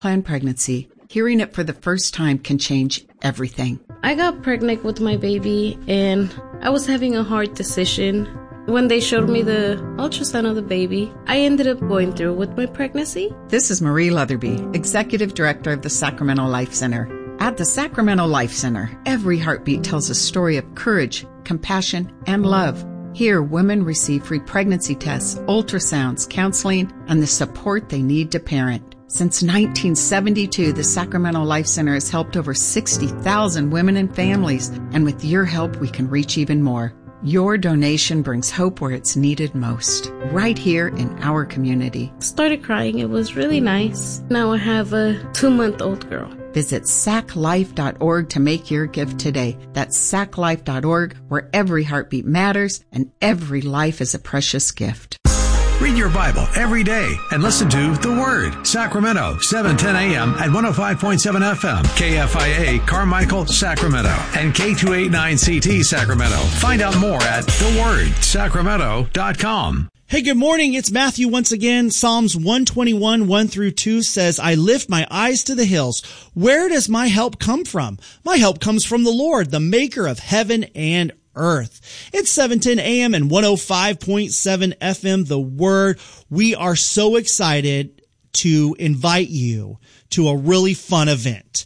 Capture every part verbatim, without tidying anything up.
Planned pregnancy. Hearing it for the first time can change everything. I got pregnant with my baby and I was having a hard decision. When they showed me the ultrasound of the baby, I ended up going through with my pregnancy. This is Marie Leatherby, Executive Director of the Sacramento Life Center. At the Sacramento Life Center, every heartbeat tells a story of courage, compassion, and love. Here, women receive free pregnancy tests, ultrasounds, counseling, and the support they need to parent. Since nineteen seventy-two, the Sacramento Life Center has helped over sixty thousand women and families, and with your help, we can reach even more. Your donation brings hope where it's needed most, right here in our community. Started crying. It was really nice. Now I have a two-month-old girl. Visit sac life dot org to make your gift today. That's sac life dot org, where every heartbeat matters and every life is a precious gift. Read your Bible every day and listen to The Word. Sacramento, seven ten a.m. at one oh five point seven F M. K F I A, Carmichael, Sacramento. And K two eighty-nine C T, Sacramento. Find out more at the word sacramento dot com. Hey, good morning. It's Matthew once again. Psalms one twenty-one, one through two says, I lift my eyes to the hills. Where does my help come from? My help comes from the Lord, the maker of heaven and earth. It's seven ten a.m. and one oh five point seven F M, The Word. We are so excited to invite you to a really fun event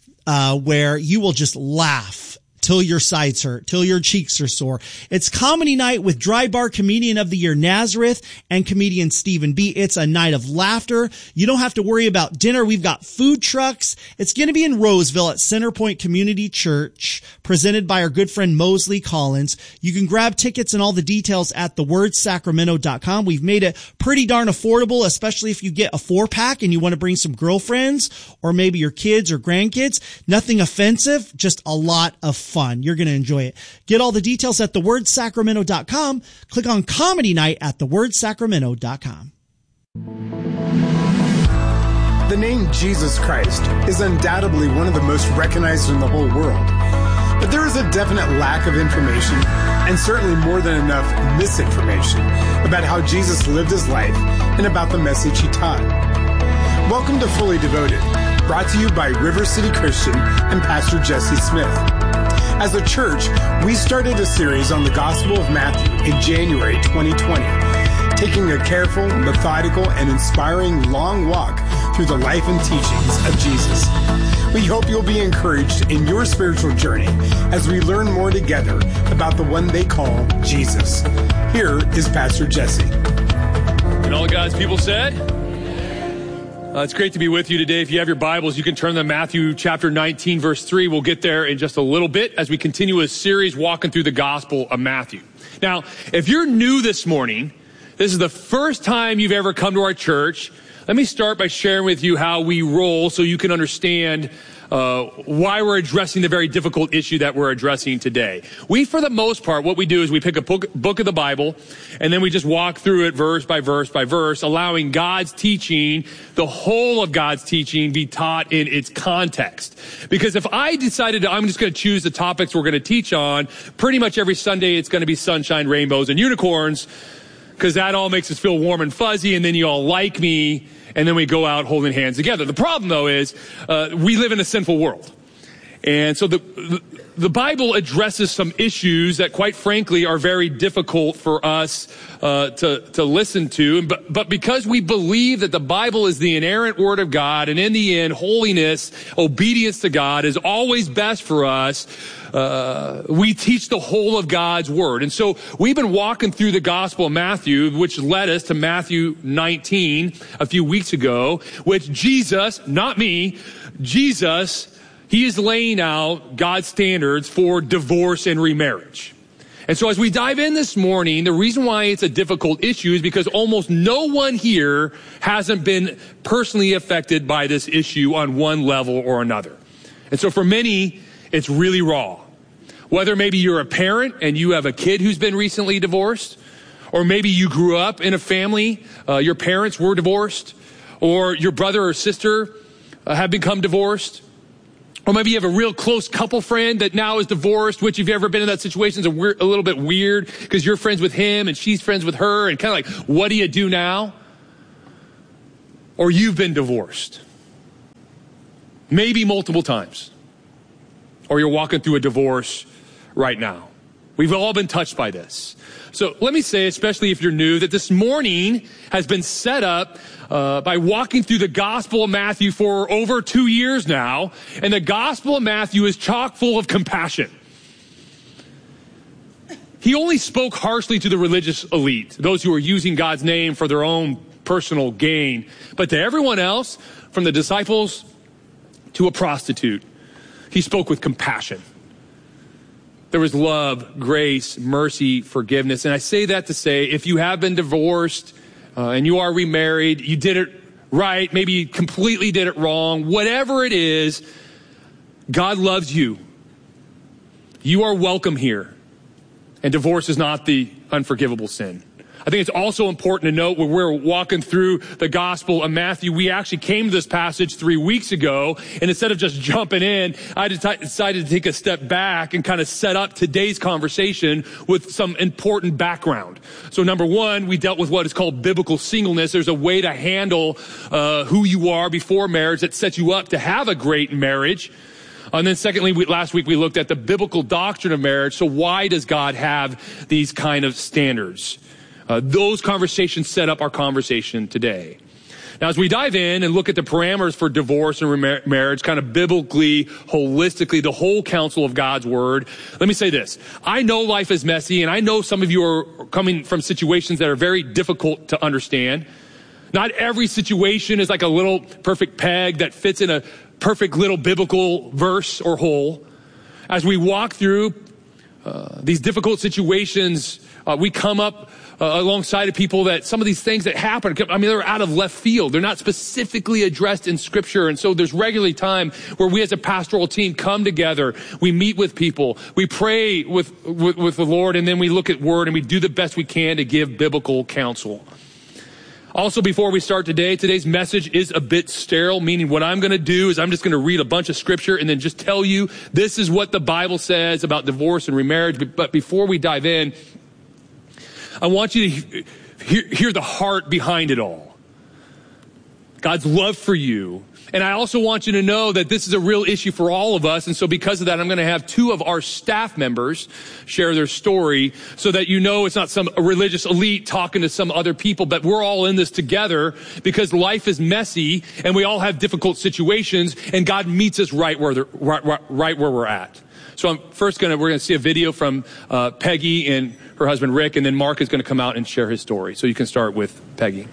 uh where you will just laugh till your sides hurt, till your cheeks are sore. It's comedy night with Dry Bar Comedian of the Year Nazareth and comedian Stephen B. It's a night of laughter. You don't have to worry about dinner. We've got food trucks. It's going to be in Roseville at Centerpoint Community Church, presented by our good friend Mosley Collins. You can grab tickets and all the details at the word sacramento dot com. We've made it pretty darn affordable, especially if you get a four-pack and you want to bring some girlfriends or maybe your kids or grandkids. Nothing offensive, just a lot of fun. Fun. You're going to enjoy it. Get all the details at the word sacramento dot com. Click on Comedy Night at the word sacramento dot com. The name Jesus Christ is undoubtedly one of the most recognized in the whole world. But there is a definite lack of information, and certainly more than enough misinformation, about how Jesus lived his life and about the message he taught. Welcome to Fully Devoted, brought to you by River City Christian and Pastor Jesse Smith. As a church, we started a series on the Gospel of Matthew in January twenty twenty, taking a careful, methodical, and inspiring long walk through the life and teachings of Jesus. We hope you'll be encouraged in your spiritual journey as we learn more together about the one they call Jesus. Here is Pastor Jesse. And all God's people said? Uh, it's great to be with you today. If you have your Bibles, you can turn to Matthew chapter nineteen, verse three. We'll get there in just a little bit as we continue a series walking through the Gospel of Matthew. Now, if you're new this morning, this is the first time you've ever come to our church, let me start by sharing with you how we roll so you can understand uh why we're addressing the very difficult issue that we're addressing today. We, for the most part, what we do is we pick a book, book of the Bible, and then we just walk through it verse by verse by verse, allowing God's teaching, the whole of God's teaching, be taught in its context. Because if I decided to, I'm just going to choose the topics we're going to teach on, pretty much every Sunday it's going to be sunshine, rainbows, and unicorns, because that all makes us feel warm and fuzzy, and then you all like me, and then we go out holding hands together. The problem, though, is uh, we live in a sinful world. And so the, the the Bible addresses some issues that, quite frankly, are very difficult for us uh, to to listen to. But but because we believe that the Bible is the inerrant Word of God, and in the end, holiness, obedience to God is always best for us, uh, we teach the whole of God's Word. And so we've been walking through the Gospel of Matthew, which led us to Matthew nineteen a few weeks ago, which Jesus, not me, Jesus, he is laying out God's standards for divorce and remarriage. And so as we dive in this morning, the reason why it's a difficult issue is because almost no one here hasn't been personally affected by this issue on one level or another. And so for many, it's really raw. Whether maybe you're a parent and you have a kid who's been recently divorced, or maybe you grew up in a family, uh, your parents were divorced, or your brother or sister uh, have become divorced. Or maybe you have a real close couple friend that now is divorced, which if you've ever been in that situation is a, weird, a little bit weird because you're friends with him and she's friends with her, and kind of like, what do you do now? Or you've been divorced. maybe multiple times, or you're walking through a divorce right now. We've all been touched by this. So let me say, especially if you're new, that this morning has been set up uh, by walking through the Gospel of Matthew for over two years now. And the Gospel of Matthew is chock full of compassion. He only spoke harshly to the religious elite, those who were using God's name for their own personal gain. But to everyone else, from the disciples to a prostitute, he spoke with compassion. There was love, grace, mercy, forgiveness. And I say that to say, if you have been divorced uh, and you are remarried, you did it right, maybe you completely did it wrong, whatever it is, God loves you. You are welcome here. And divorce is not the unforgivable sin. I think it's also important to note when we're walking through the Gospel of Matthew, we actually came to this passage three weeks ago, and instead of just jumping in, I decided to take a step back and kind of set up today's conversation with some important background. So number one, we dealt with what is called biblical singleness. There's a way to handle uh, who you are before marriage that sets you up to have a great marriage. And then secondly, we, last week we looked at the biblical doctrine of marriage. So why does God have these kind of standards? Uh, those conversations set up our conversation today. Now, as we dive in and look at the parameters for divorce and remar- marriage, kind of biblically, holistically, the whole counsel of God's word, let me say this. I know life is messy, and I know some of you are coming from situations that are very difficult to understand. Not every situation is like a little perfect peg that fits in a perfect little biblical verse or hole. As we walk through uh, these difficult situations, uh, we come up Uh, alongside of people that some of these things that happen, I mean, they're out of left field. They're not specifically addressed in Scripture. And so there's regularly time where we as a pastoral team come together. We meet with people. We pray with, with, with the Lord, and then we look at Word, and we do the best we can to give biblical counsel. Also, before we start today, today's message is a bit sterile, meaning what I'm going to do is I'm just going to read a bunch of Scripture and then just tell you this is what the Bible says about divorce and remarriage. But before we dive in, I want you to hear, hear the heart behind it all. God's love for you. And I also want you to know that this is a real issue for all of us. And so because of that, I'm going to have two of our staff members share their story so that you know it's not some religious elite talking to some other people, but we're all in this together because life is messy and we all have difficult situations, and God meets us right where, they're, right, right, right where we're at. So I'm first going to, we're going to see a video from uh, Peggy and her husband Rick, and then Mark is going to come out and share his story. So you can start with Peggy.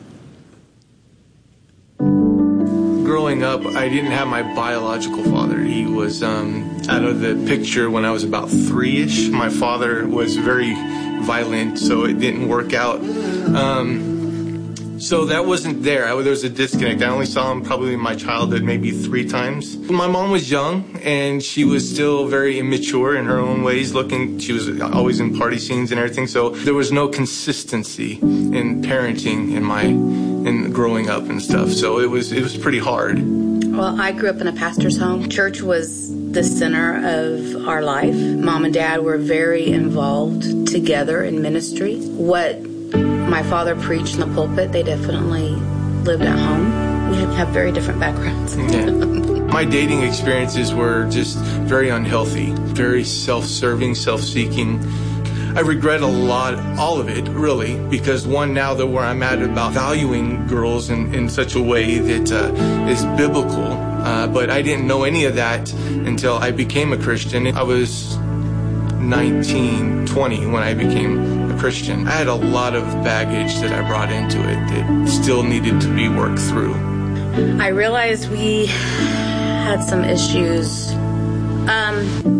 Growing up, I didn't have my biological father. He was um, out of the picture when I was about three-ish. My father was very violent, so it didn't work out. Um, So that wasn't there. I, there was a disconnect. I only saw him probably in my childhood maybe three times. My mom was young, and she was still very immature in her own ways, looking, she was always in party scenes and everything, so there was no consistency in parenting in my, in growing up and stuff, so it was, it was pretty hard. Well, I grew up in a pastor's home. Church was the center of our life. Mom and Dad were very involved together in ministry. What my father preached in the pulpit, they definitely lived at home. We have very different backgrounds. Yeah. My dating experiences were just very unhealthy, very self-serving, self-seeking. I regret a lot, all of it, really, because one, now that where I'm at about valuing girls in, in such a way that uh, is biblical, uh, but I didn't know any of that until I became a Christian. I was nineteen, twenty when I became Christian. I had a lot of baggage that I brought into it that still needed to be worked through. I realized we had some issues um,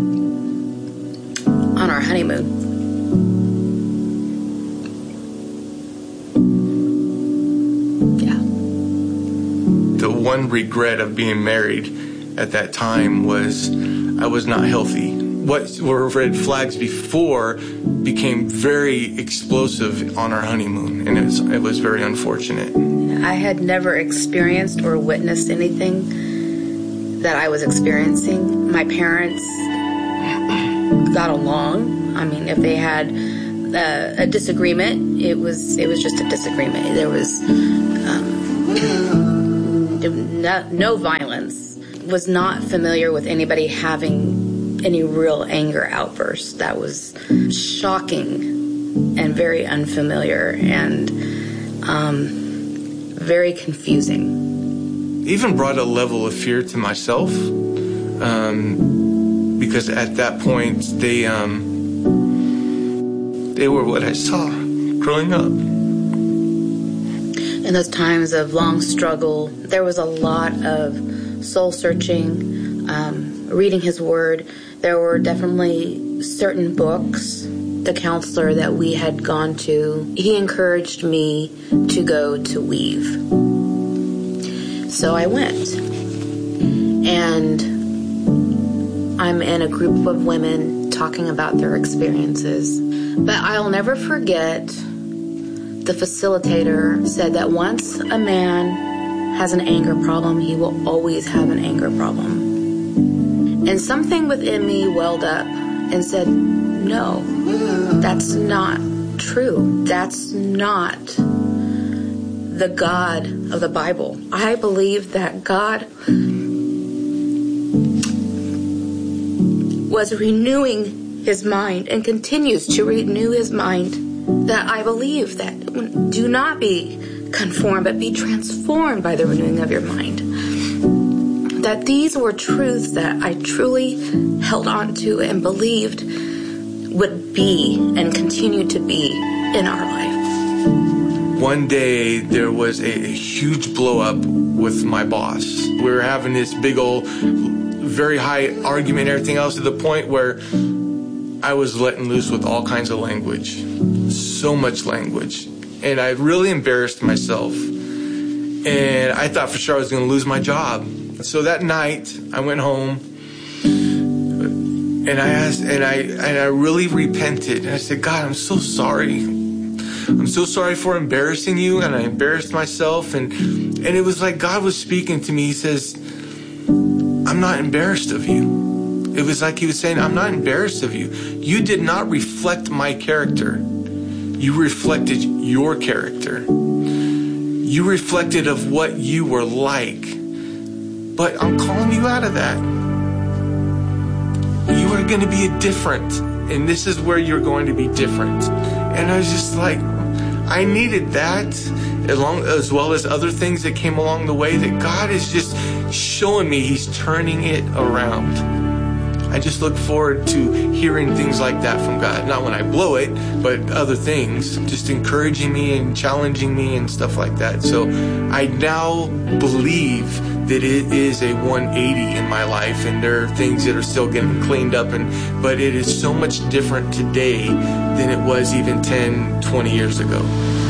on our honeymoon. Yeah. The one regret of being married at that time was I was not healthy. What were red flags before became very explosive on our honeymoon, and it was, it was very unfortunate. I had never experienced or witnessed anything that I was experiencing. My parents got along. I mean, if they had uh, a disagreement, it was it was just a disagreement. There was um, no, no violence. was not familiar with anybody having any real anger outbursts. That was shocking and very unfamiliar and um, very confusing. Even brought a level of fear to myself, um, because at that point they um, they were what I saw growing up. In those times of long struggle, there was a lot of soul searching, um, reading His Word. There were definitely certain books. The counselor that we had gone to, he encouraged me to go to Weave. So I went. And I'm in a group of women talking about their experiences. But I'll never forget, the facilitator said that once a man has an anger problem, he will always have an anger problem. And something within me welled up and said, no, that's not true. That's not the God of the Bible. I believe that God was renewing His mind and continues to renew His mind. That I believe that do not be conformed, but be transformed by the renewing of your mind. That these were truths that I truly held on to and believed would be and continue to be in our life. One day there was a, a huge blow up with my boss. We were having this big old, very high argument and everything else, to the point where I was letting loose with all kinds of language. So much language. And I really embarrassed myself. And I thought for sure I was going to lose my job. So that night I went home and I asked, and I and I really repented. And I said, God, I'm so sorry. I'm so sorry for embarrassing you. And I embarrassed myself. And, and it was like God was speaking to me. He says, I'm not embarrassed of you. It was like He was saying, I'm not embarrassed of you. You did not reflect my character. You reflected your character. You reflected of what you were like. But I'm calling you out of that. You are going to be different. And this is where you're going to be different. And I was just like, I needed that, along as well as other things that came along the way, that God is just showing me He's turning it around. I just look forward to hearing things like that from God. Not when I blow it, but other things. Just encouraging me and challenging me and stuff like that. So I now believe that it is a one eighty in my life, and there are things that are still getting cleaned up, and but it is so much different today than it was even ten, twenty years ago.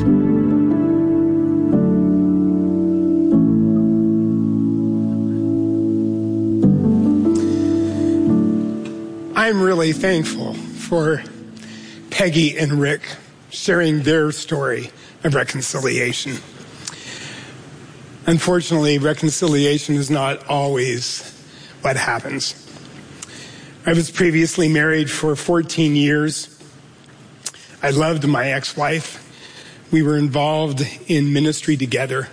I'm really thankful for Peggy and Rick sharing their story of reconciliation. Unfortunately, reconciliation is not always what happens. I was previously married for fourteen years. I loved my ex-wife. We were involved in ministry together.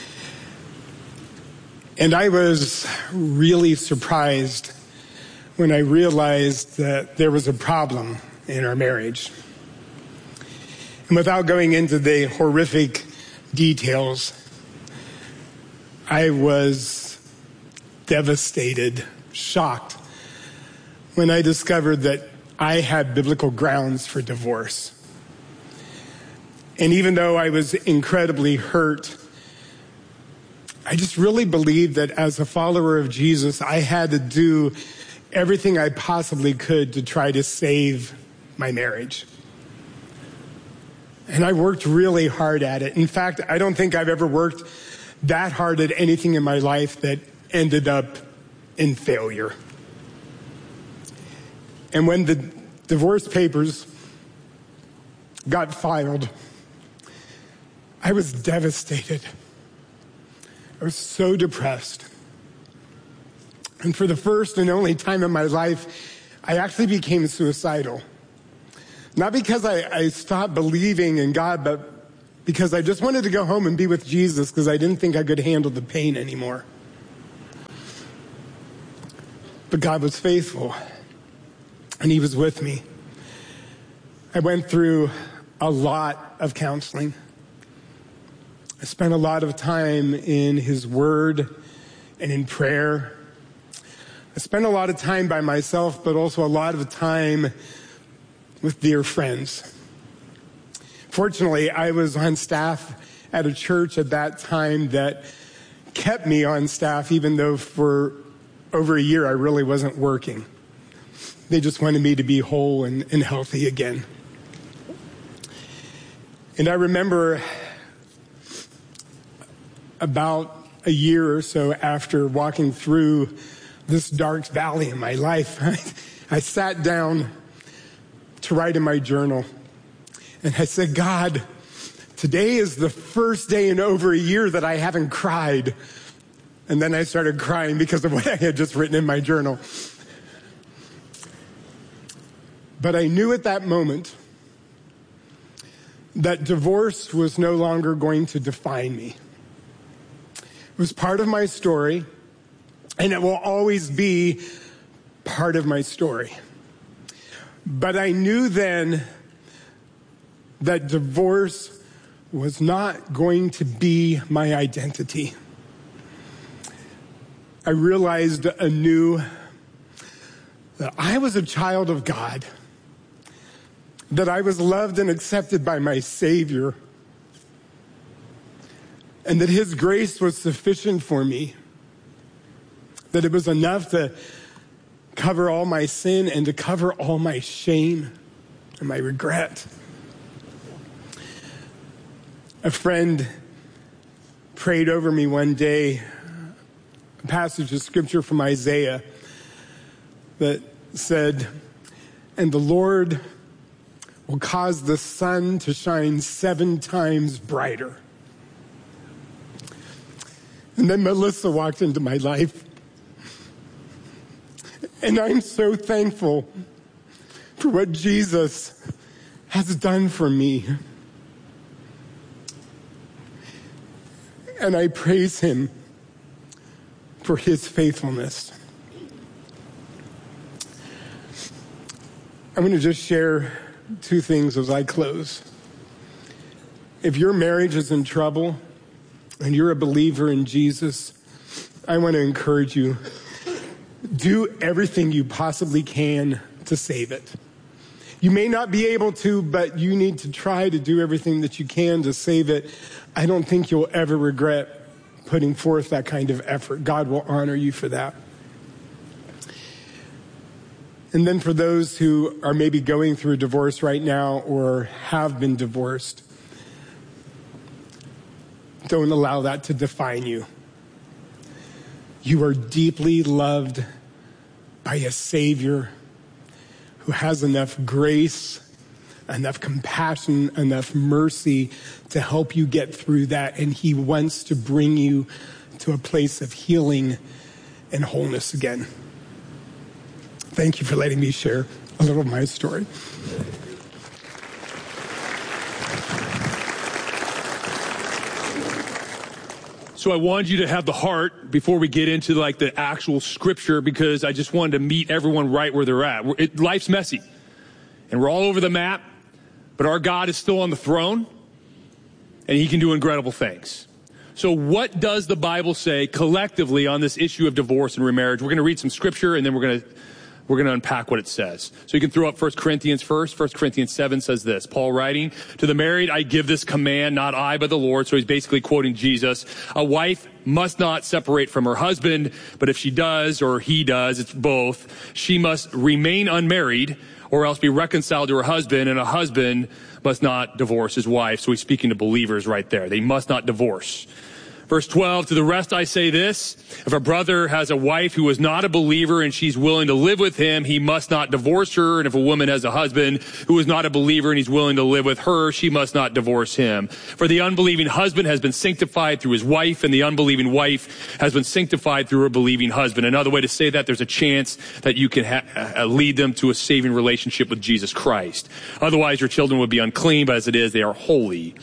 And I was really surprised when I realized that there was a problem in our marriage. And without going into the horrific details, I was devastated, shocked, when I discovered that I had biblical grounds for divorce. And even though I was incredibly hurt, I just really believed that as a follower of Jesus, I had to do everything I possibly could to try to save my marriage. And I worked really hard at it. In fact, I don't think I've ever worked that hard at anything in my life that ended up in failure. And when the divorce papers got filed, I was devastated. I was so depressed. And for the first and only time in my life, I actually became suicidal. Not because I, I stopped believing in God, but because I just wanted to go home and be with Jesus because I didn't think I could handle the pain anymore. But God was faithful, and he was with me. I went through a lot of counseling. I spent a lot of time in his word and in prayer. I spent a lot of time by myself, but also a lot of time with dear friends. Fortunately, I was on staff at a church at that time that kept me on staff, even though for over a year I really wasn't working. They just wanted me to be whole and, and healthy again. And I remember about a year or so after walking through this dark valley in my life, I, I sat down to write in my journal. And I said, God, today is the first day in over a year that I haven't cried. And then I started crying because of what I had just written in my journal. But I knew at that moment that divorce was no longer going to define me. It was part of my story, and it will always be part of my story. But I knew then that divorce was not going to be my identity. I realized anew that I was a child of God, that I was loved and accepted by my Savior, and that his grace was sufficient for me, that it was enough to cover all my sin and to cover all my shame and my regret. A friend prayed over me one day a passage of scripture from Isaiah that said, "And the Lord will cause the sun to shine seven times brighter." And then Melissa walked into my life. And I'm so thankful for what Jesus has done for me. And I praise him for his faithfulness. I'm going to just share two things as I close. If your marriage is in trouble and you're a believer in Jesus, I want to encourage you, do everything you possibly can to save it. You may not be able to, but you need to try to do everything that you can to save it. I don't think you'll ever regret putting forth that kind of effort. God will honor you for that. And then for those who are maybe going through a divorce right now or have been divorced, don't allow that to define you. You are deeply loved by a Savior who has enough grace, enough compassion, enough mercy to help you get through that. And he wants to bring you to a place of healing and wholeness again. Thank you for letting me share a little of my story. So I wanted you to have the heart before we get into like the actual scripture, because I just wanted to meet everyone right where they're at. It, life's messy and we're all over the map, but our God is still on the throne and he can do incredible things. So what does the Bible say collectively on this issue of divorce and remarriage? We're going to read some scripture and then we're going to We're going to unpack what it says. So you can throw up First Corinthians first. First Corinthians seven says this. Paul writing, "To the married I give this command, not I, but the Lord." So he's basically quoting Jesus. "A wife must not separate from her husband, but if she does, or he does, it's both, she must remain unmarried or else be reconciled to her husband, and a husband must not divorce his wife." So he's speaking to believers right there. They must not divorce. Verse twelve, "To the rest I say this, if a brother has a wife who is not a believer and she's willing to live with him, he must not divorce her. And if a woman has a husband who is not a believer and he's willing to live with her, she must not divorce him. For the unbelieving husband has been sanctified through his wife, and the unbelieving wife has been sanctified through her believing husband." Another way to say that, there's a chance that you can ha- uh, lead them to a saving relationship with Jesus Christ. Otherwise, your children would be unclean, but as it is, they are holy.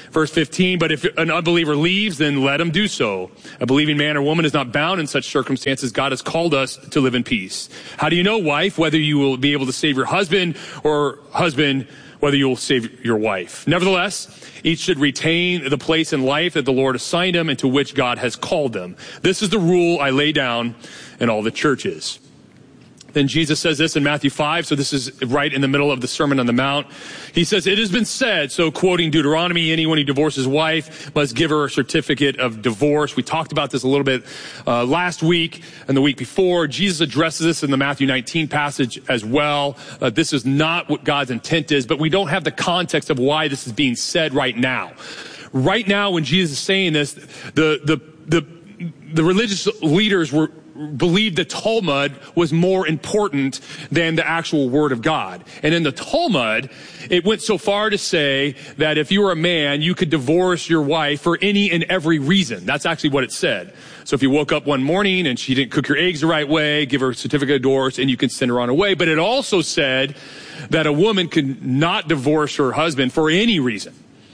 Verse fifteen, but if an unbeliever leaves, then let him do so. A believing man or woman is not bound in such circumstances. God has called us to live in peace. How do you know, wife, whether you will be able to save your husband, or husband, whether you will save your wife? Nevertheless, each should retain the place in life that the Lord assigned him and to which God has called them. This is the rule I lay down in all the churches. Then Jesus says this in Matthew five, so this is right in the middle of the Sermon on the Mount. He says, it has been said, so quoting Deuteronomy, anyone who divorces his wife must give her a certificate of divorce. We talked about this a little bit uh, last week and the week before. Jesus addresses this in the Matthew nineteen passage as well. Uh, this is not what God's intent is, but we don't have the context of why this is being said right now. Right now, when Jesus is saying this, the the the, the religious leaders were believed the Talmud was more important than the actual word of God. And in the Talmud, it went so far to say that if you were a man, you could divorce your wife for any and every reason. That's actually what it said. So if you woke up one morning and she didn't cook your eggs the right way, give her a certificate of divorce, and you can send her on her way. But it also said that a woman could not divorce her husband for any reason.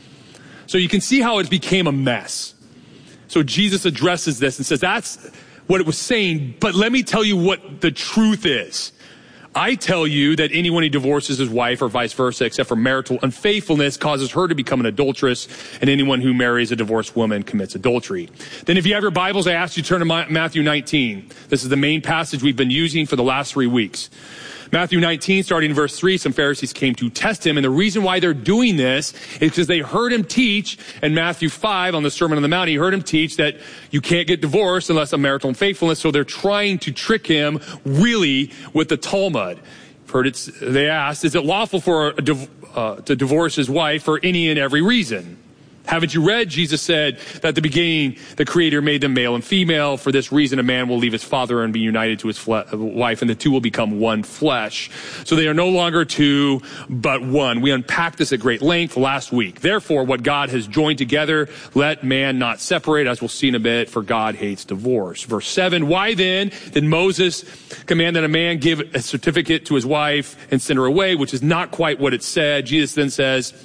So you can see how it became a mess. So Jesus addresses this and says, that's what it was saying, but let me tell you what the truth is. I tell you that anyone who divorces his wife or vice versa, except for marital unfaithfulness, causes her to become an adulteress, and anyone who marries a divorced woman commits adultery. Then if you have your Bibles, I ask you to turn to Matthew nineteen. This is the main passage we've been using for the last three weeks. Matthew nineteen, starting in verse three, some Pharisees came to test him. And the reason why they're doing this is because they heard him teach in Matthew five on the Sermon on the Mount. He heard him teach that you can't get divorced unless of marital unfaithfulness. So they're trying to trick him really with the Talmud. You've heard it, they asked, is it lawful for a div- uh, to divorce his wife for any and every reason? Haven't you read? Jesus said that at the beginning, the Creator made them male and female. For this reason, a man will leave his father and be united to his fle- wife, and the two will become one flesh. So they are no longer two, but one. We unpacked this at great length last week. Therefore, what God has joined together, let man not separate, as we'll see in a bit, for God hates divorce. Verse seven, why then did Moses command that a man give a certificate to his wife and send her away, which is not quite what it said. Jesus then says,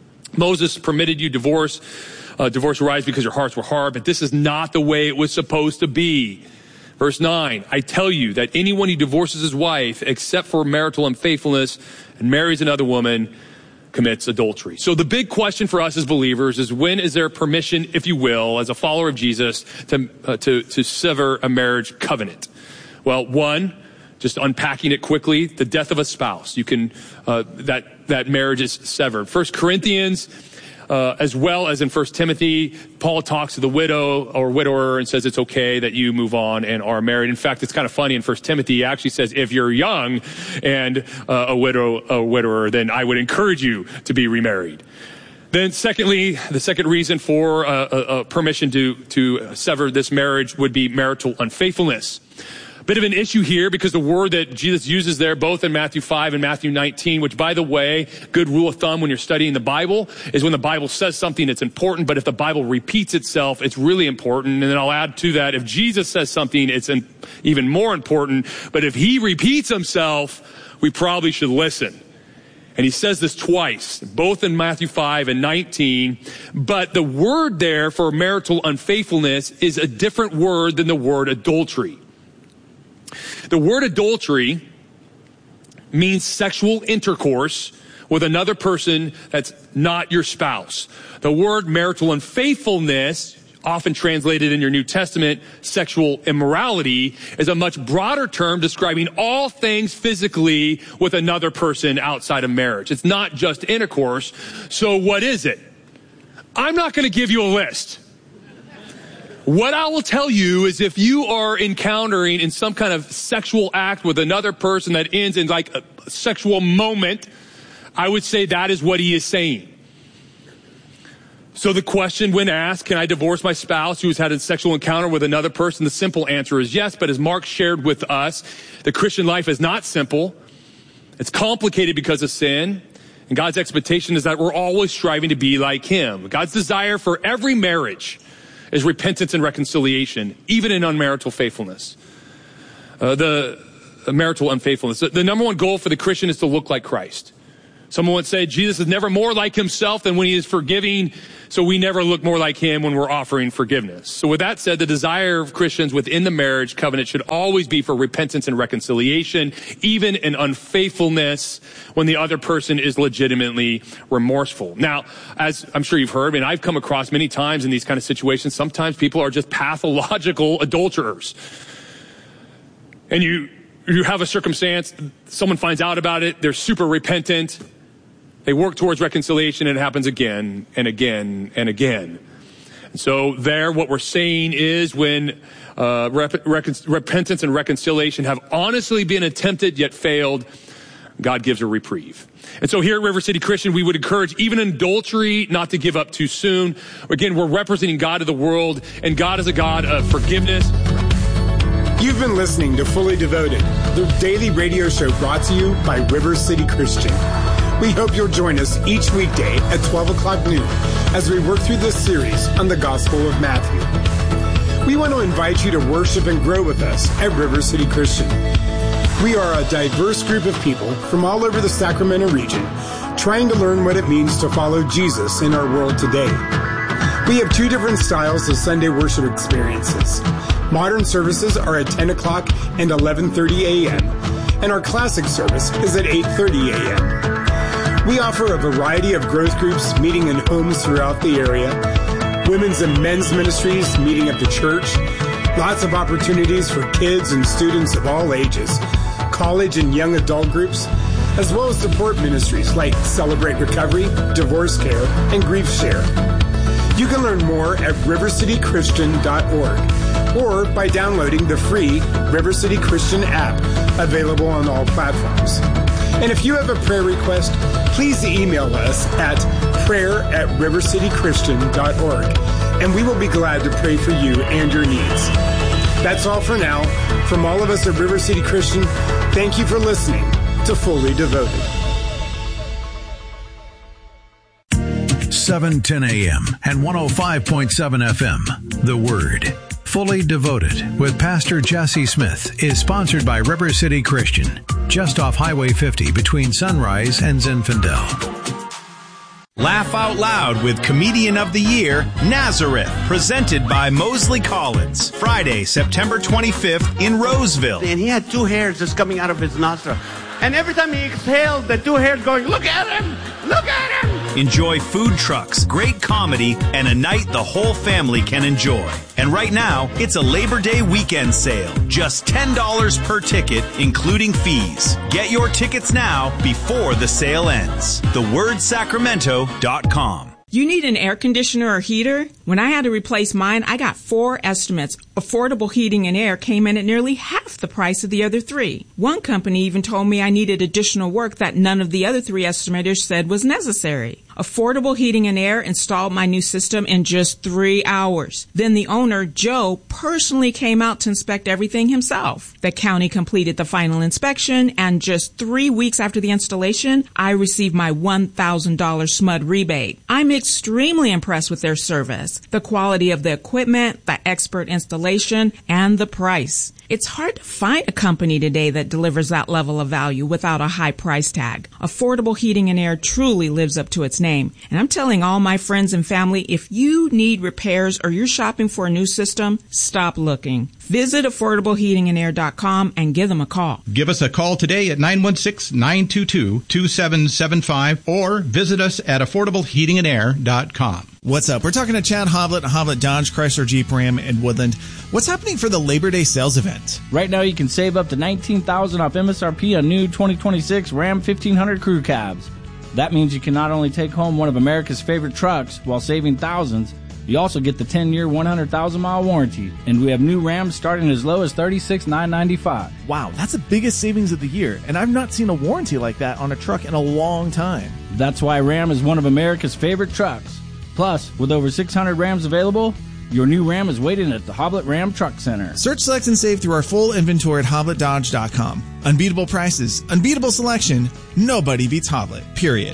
Moses permitted you divorce, uh, divorce arise because your hearts were hard, but this is not the way it was supposed to be. Verse nine, I tell you that anyone who divorces his wife, except for marital unfaithfulness, and marries another woman, commits adultery. So the big question for us as believers is, when is there permission, if you will, as a follower of Jesus, to uh, to, to sever a marriage covenant? Well, one, just unpacking it quickly, the death of a spouse. You can, uh, that, that marriage is severed. First Corinthians, uh, as well as in First Timothy, Paul talks to the widow or widower and says it's okay that you move on and are married. In fact, it's kind of funny in First Timothy, he actually says, if you're young and uh, a widow, a widower, then I would encourage you to be remarried. Then secondly, the second reason for uh, a, a permission to, to sever this marriage would be marital unfaithfulness. Bit of an issue here because the word that Jesus uses there, both in Matthew five and Matthew nineteen, which, by the way, good rule of thumb when you're studying the Bible, is when the Bible says something, it's important, but if the Bible repeats itself, it's really important. And then I'll add to that, if Jesus says something, it's an, even more important, but if he repeats himself, we probably should listen. And he says this twice, both in Matthew five and nineteen, but the word there for marital unfaithfulness is a different word than the word adultery. The word adultery means sexual intercourse with another person that's not your spouse. The word marital unfaithfulness, often translated in your New Testament, sexual immorality, is a much broader term describing all things physically with another person outside of marriage. It's not just intercourse. So what is it? I'm not going to give you a list. What I will tell you is, if you are encountering in some kind of sexual act with another person that ends in like a sexual moment, I would say that is what he is saying. So the question when asked, can I divorce my spouse who has had a sexual encounter with another person? The simple answer is yes, but as Mark shared with us, the Christian life is not simple. It's complicated because of sin. And God's expectation is that we're always striving to be like him. God's desire for every marriage is repentance and reconciliation, even in unmarital faithfulness. Uh, the uh, marital unfaithfulness. The, the number one goal for the Christian is to look like Christ. Someone once said, Jesus is never more like himself than when he is forgiving, so we never look more like him when we're offering forgiveness. So with that said, the desire of Christians within the marriage covenant should always be for repentance and reconciliation, even in unfaithfulness when the other person is legitimately remorseful. Now, as I'm sure you've heard, and I've come across many times in these kind of situations, sometimes people are just pathological adulterers. And you, you have a circumstance, someone finds out about it, they're super repentant, they work towards reconciliation, and it happens again and again and again. And so there, what we're saying is when uh, rep- rec- repentance and reconciliation have honestly been attempted yet failed, God gives a reprieve. And so here at River City Christian, we would encourage even adultery not to give up too soon. Again, we're representing God to the world, and God is a God of forgiveness. You've been listening to Fully Devoted, the daily radio show brought to you by River City Christian. We hope you'll join us each weekday at twelve o'clock noon as we work through this series on the Gospel of Matthew. We want to invite you to worship and grow with us at River City Christian. We are a diverse group of people from all over the Sacramento region trying to learn what it means to follow Jesus in our world today. We have two different styles of Sunday worship experiences. Modern services are at ten o'clock and eleven thirty a.m., and our classic service is at eight thirty a.m. We offer a variety of growth groups meeting in homes throughout the area, women's and men's ministries meeting at the church, lots of opportunities for kids and students of all ages, college and young adult groups, as well as support ministries like Celebrate Recovery, Divorce Care, and Grief Share. You can learn more at river city christian dot org or by downloading the free River City Christian app available on all platforms. And if you have a prayer request, please email us at prayer at river city christian dot org, and we will be glad to pray for you and your needs. That's all for now. From all of us at River City Christian, thank you for listening to Fully Devoted. seven ten a.m. and one oh five point seven F M. The Word. Fully Devoted with Pastor Jesse Smith is sponsored by River City Christian, just off Highway fifty between Sunrise and Zinfandel. Laugh out loud with Comedian of the Year, Nazareth, presented by Mosley Collins. Friday, September twenty-fifth in Roseville. And he had two hairs just coming out of his nostril. And every time he exhaled, the two hairs going, look at him! Look at him! Enjoy food trucks, great comedy, and a night the whole family can enjoy. And right now, it's a Labor Day weekend sale. Just ten dollars per ticket, including fees. Get your tickets now before the sale ends. the word sacramento dot com. You need an air conditioner or heater? When I had to replace mine, I got four estimates. Affordable Heating and Air came in at nearly half the price of the other three. One company even told me I needed additional work that none of the other three estimators said was necessary. Affordable Heating and Air installed my new system in just three hours. Then the owner, Joe, personally came out to inspect everything himself. The county completed the final inspection, and just three weeks after the installation, I received my one thousand dollars S M U D rebate. I'm extremely impressed with their service, the quality of the equipment, the expert installation, and the price. It's hard to find a company today that delivers that level of value without a high price tag. Affordable Heating and Air truly lives up to its name. And I'm telling all my friends and family, if you need repairs or you're shopping for a new system, stop looking. Visit affordable heating and air dot com and give them a call. Give us a call today at nine one six, nine two two, two seven seven five or visit us at affordable heating and air dot com. What's up? We're talking to Chad Hoblet, Hoblet Dodge, Chrysler, Jeep, Ram, and Woodland. What's happening for the Labor Day sales event? Right now you can save up to nineteen thousand dollars off M S R P on new twenty twenty-six Ram fifteen hundred crew cabs. That means you can not only take home one of America's favorite trucks while saving thousands, you also get the ten-year, one hundred thousand mile warranty. And we have new Rams starting as low as thirty-six thousand nine hundred ninety-five dollars. Wow, that's the biggest savings of the year, and I've not seen a warranty like that on a truck in a long time. That's why Ram is one of America's favorite trucks. Plus, with over six hundred Rams available, your new Ram is waiting at the Hoblet Ram Truck Center. Search, select, and save through our full inventory at hoblet dodge dot com. Unbeatable prices, unbeatable selection, nobody beats Hoblet, period.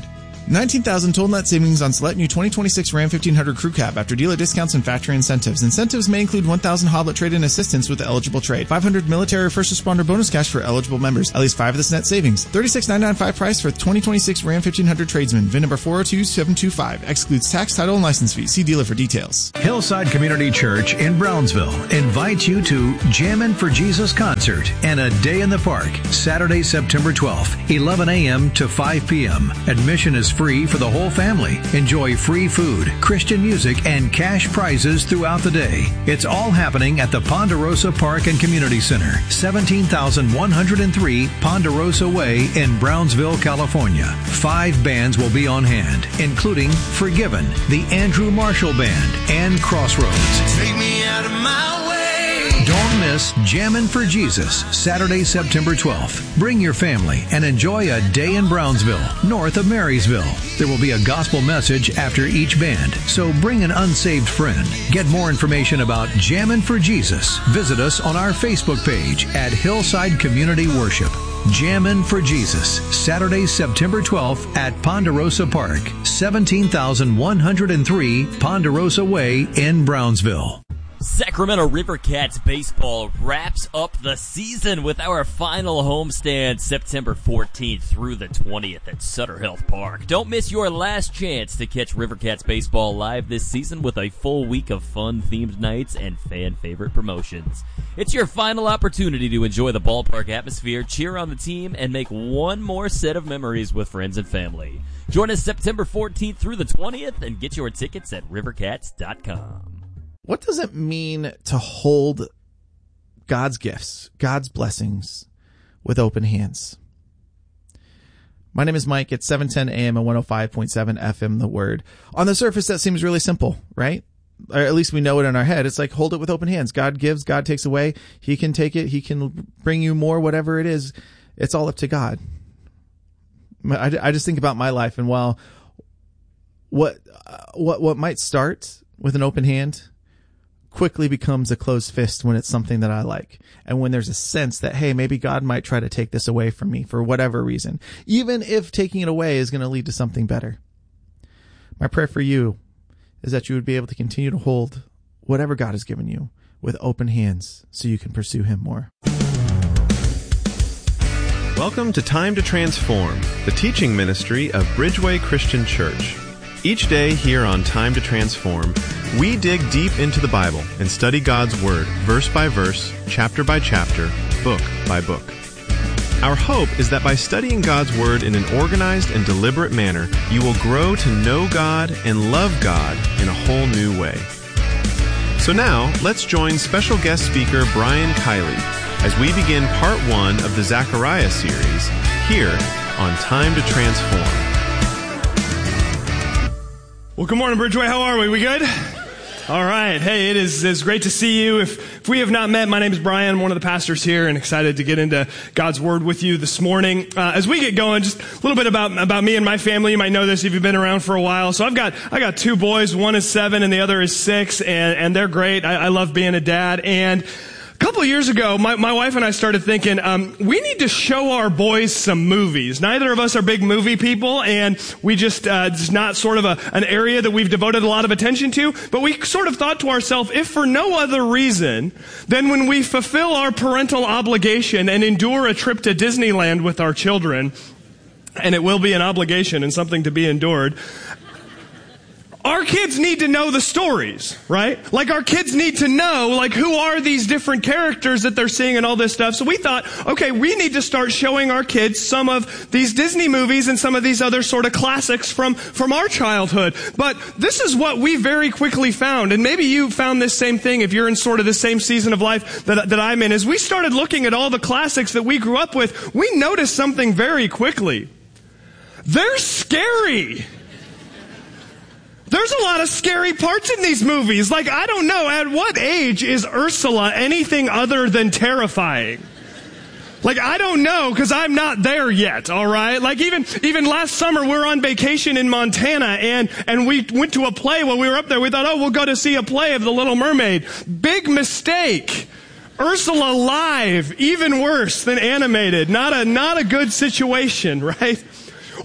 nineteen thousand total net savings on select new twenty twenty-six Ram fifteen hundred Crew Cab after dealer discounts and factory incentives. Incentives may include one thousand Hoblet trade-in assistance with the eligible trade, five hundred military or first responder bonus cash for eligible members, at least five of this net savings, thirty-six thousand nine hundred ninety-five price for twenty twenty-six Ram fifteen hundred tradesman, V I N number four oh two seven two five, excludes tax, title, and license fees. See dealer for details. Hillside Community Church in Brownsville invites you to Jammin' for Jesus concert and a day in the park, Saturday, September twelfth, eleven a.m. to five p.m. Admission is free for the whole family. Enjoy free food, Christian music, and cash prizes throughout the day. It's all happening at the Ponderosa Park and Community Center, seventeen thousand one hundred three Ponderosa Way in Brownsville, California. Five bands will be on hand, including Forgiven, the Andrew Marshall Band, and Crossroads. Take me out of my way. Don't miss Jammin' for Jesus, Saturday, September twelfth. Bring your family and enjoy a day in Brownsville, north of Marysville. There will be a gospel message after each band, so bring an unsaved friend. Get more information about Jammin' for Jesus. Visit us on our Facebook page at Hillside Community Worship. Jammin' for Jesus, Saturday, September twelfth at Ponderosa Park, seventeen thousand one hundred three Ponderosa Way in Brownsville. Sacramento River Cats baseball wraps up the season with our final homestand September fourteenth through the twentieth at Sutter Health Park. Don't miss your last chance to catch River Cats baseball live this season with a full week of fun-themed nights and fan-favorite promotions. It's your final opportunity to enjoy the ballpark atmosphere, cheer on the team, and make one more set of memories with friends and family. Join us September fourteenth through the twentieth and get your tickets at river cats dot com. What does it mean to hold God's gifts, God's blessings with open hands? My name is Mike. It's seven ten a.m. and one oh five point seven F M, The Word. On the surface, that seems really simple, right? Or at least we know it in our head. It's like, hold it with open hands. God gives, God takes away. He can take it. He can bring you more, whatever it is. It's all up to God. I, I just think about my life, and while what, what, what might start with an open hand quickly becomes a closed fist when it's something that I like. And when there's a sense that, hey, maybe God might try to take this away from me for whatever reason, even if taking it away is going to lead to something better. My prayer for you is that you would be able to continue to hold whatever God has given you with open hands so you can pursue Him more. Welcome to Time to Transform, the teaching ministry of Bridgeway Christian Church. Each day here on Time to Transform, we dig deep into the Bible and study God's Word, verse by verse, chapter by chapter, book by book. Our hope is that by studying God's Word in an organized and deliberate manner, you will grow to know God and love God in a whole new way. So now, let's join special guest speaker Brian Kiley as we begin part one of the Zechariah series here on Time to Transform. Well, good morning, Bridgeway. How are we? We good? All right. Hey, it is it's great to see you. If, if we have not met, my name is Brian. I'm one of the pastors here and excited to get into God's Word with you this morning. Uh, as we get going, just a little bit about, about me and my family. You might know this if you've been around for a while. So I've got, I got two boys. One is seven and the other is six, and, and they're great. I, I love being a dad. And a couple of years ago, my, my wife and I started thinking, um, we need to show our boys some movies. Neither of us are big movie people, and we just, uh, it's not sort of a, an area that we've devoted a lot of attention to, but we sort of thought to ourselves, if for no other reason than when we fulfill our parental obligation and endure a trip to Disneyland with our children, and it will be an obligation and something to be endured, our kids need to know the stories, right? Like, our kids need to know, like, who are these different characters that they're seeing and all this stuff. So we thought, okay, we need to start showing our kids some of these Disney movies and some of these other sort of classics from, from our childhood. But this is what we very quickly found, and maybe you found this same thing if you're in sort of the same season of life that, that I'm in. As we started looking at all the classics that we grew up with, we noticed something very quickly. They're scary. There's a lot of scary parts in these movies. Like, I don't know, at what age is Ursula anything other than terrifying? Like, I don't know, because I'm not there yet, all right? Like, even even last summer, we were on vacation in Montana, and, and we went to a play while we were up there. We thought, oh, we'll go to see a play of The Little Mermaid. Big mistake. Ursula live, even worse than animated. Not a not a good situation, right?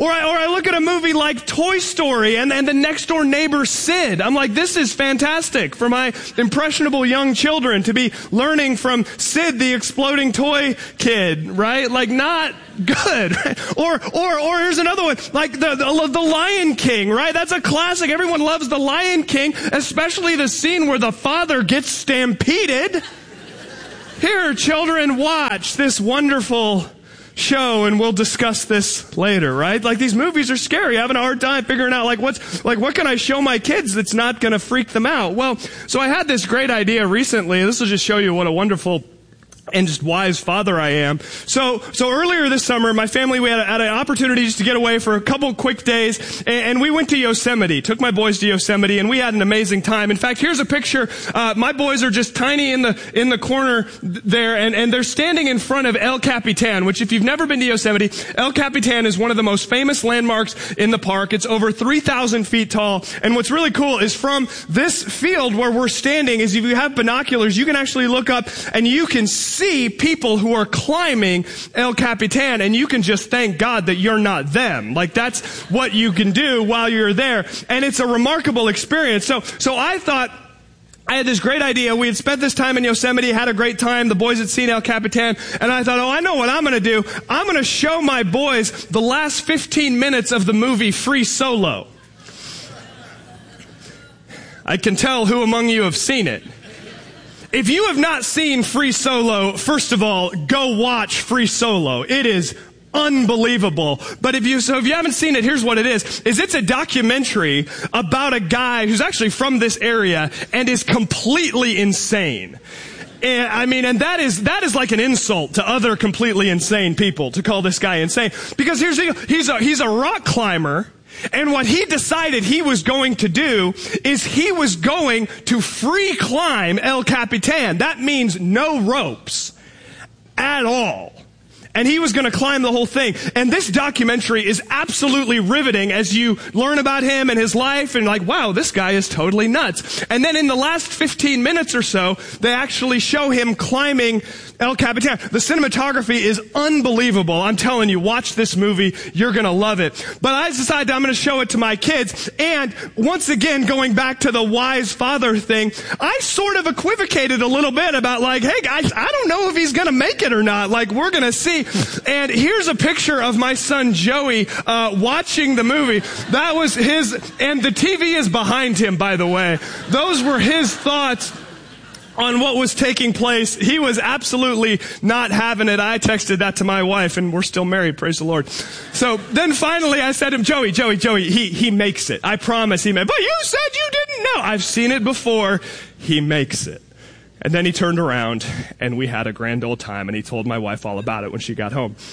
Or I, or I look at a movie like Toy Story and, and the next door neighbor Sid. I'm like, this is fantastic for my impressionable young children to be learning from Sid, the exploding toy kid, right? Like, not good. Right? Or, or, or here's another one, like the, the, the Lion King, right? That's a classic. Everyone loves the Lion King, especially the scene where the father gets stampeded. Here, children, watch this wonderful show, and we'll discuss this later, right? Like, these movies are scary. Having a hard time figuring out, like, what's, like, what can I show my kids that's not going to freak them out? Well, so I had this great idea recently. This will just show you what a wonderful and just wise father I am. So, so earlier this summer, my family, we had, a, had an opportunity just to get away for a couple quick days, and, and we went to Yosemite. Took my boys to Yosemite, and we had an amazing time. In fact, here's a picture. Uh, my boys are just tiny in the in the corner there, and, and they're standing in front of El Capitan, which, if you've never been to Yosemite, El Capitan is one of the most famous landmarks in the park. It's over three thousand feet tall, and what's really cool is from this field where we're standing, is if you have binoculars, you can actually look up and you can see see people who are climbing El Capitan, and you can just thank God that you're not them. Like, that's what you can do while you're there. And it's a remarkable experience. So, so I thought, I had this great idea. We had spent this time in Yosemite, had a great time. The boys had seen El Capitan, and I thought, oh, I know what I'm going to do. I'm going to show my boys the last fifteen minutes of the movie Free Solo. I can tell who among you have seen it. If you have not seen Free Solo, first of all, go watch Free Solo. It is unbelievable. But if you, so if you haven't seen it, here's what it is, is it's a documentary about a guy who's actually from this area and is completely insane. And, I mean, and that is, that is like an insult to other completely insane people to call this guy insane. Because here's the deal, he's a, he's a rock climber. And what he decided he was going to do is he was going to free climb El Capitan. That means no ropes at all. And he was going to climb the whole thing. And this documentary is absolutely riveting as you learn about him and his life, and like, wow, this guy is totally nuts. And then in the last fifteen minutes or so, they actually show him climbing El Capitan. The cinematography is unbelievable. I'm telling you, watch this movie. You're going to love it. But I decided I'm going to show it to my kids. And once again, going back to the wise father thing, I sort of equivocated a little bit about, like, hey guys, I don't know if he's going to make it or not. Like, we're going to see. And here's a picture of my son Joey uh watching the movie. That was his, and the T V is behind him, by the way. Those were his thoughts on what was taking place. He was absolutely not having it. I texted that to my wife, and we're still married, praise the Lord. So then finally I said to him, Joey, Joey, Joey, he he makes it. I promise he makes it. But you said you didn't know. I've seen it before. He makes it. And then he turned around, and we had a grand old time, and he told my wife all about it when she got home.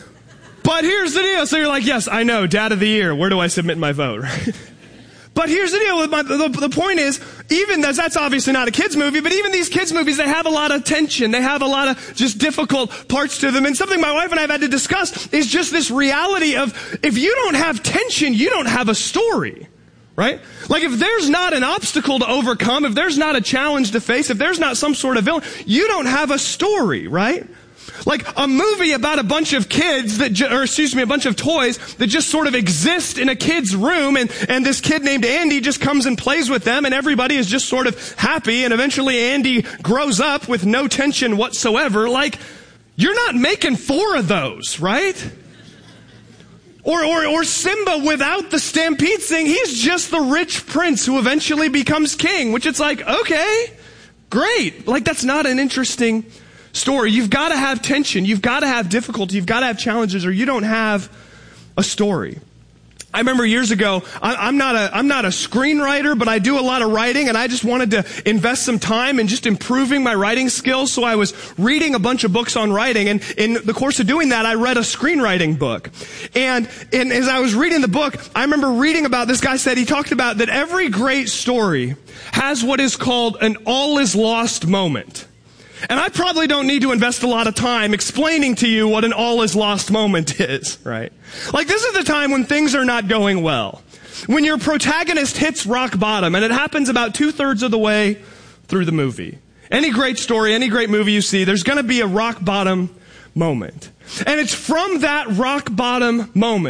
But here's the deal. So you're like, yes, I know, Dad of the Year. Where do I submit my vote? Right? But here's the deal. With my, the, the point is, even that's, that's obviously not a kids movie, but even these kids movies, they have a lot of tension. They have a lot of just difficult parts to them. And something my wife and I have had to discuss is just this reality of, if you don't have tension, you don't have a story. Right? Like, if there's not an obstacle to overcome, if there's not a challenge to face, if there's not some sort of villain, you don't have a story, right? Like a movie about a bunch of kids that, ju- or excuse me, a bunch of toys that just sort of exist in a kid's room, and, and this kid named Andy just comes and plays with them, and everybody is just sort of happy, and eventually Andy grows up with no tension whatsoever. Like, you're not making four of those, right? Or, or, or Simba without the stampede thing. He's just the rich prince who eventually becomes king, which it's like, okay, great. Like, that's not an interesting story. You've got to have tension. You've got to have difficulty. You've got to have challenges, or you don't have a story. I remember years ago, I'm not a, I'm not a screenwriter, but I do a lot of writing, and I just wanted to invest some time in just improving my writing skills. So I was reading a bunch of books on writing, and in the course of doing that, I read a screenwriting book. And, and as I was reading the book, I remember reading about, this guy said, he talked about that every great story has what is called an all is lost moment. And I probably don't need to invest a lot of time explaining to you what an all is lost moment is, right? Like, this is the time when things are not going well. When your protagonist hits rock bottom, and it happens about two-thirds of the way through the movie. Any great story, any great movie you see, there's going to be a rock bottom moment. And it's from that rock bottom moment